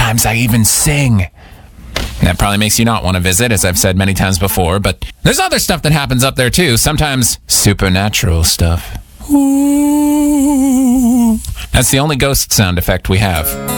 Sometimes I even sing. That probably makes you not want to visit, as I've said many times before, but there's other stuff that happens up there too, sometimes supernatural stuff. Ooh. That's the only ghost sound effect we have.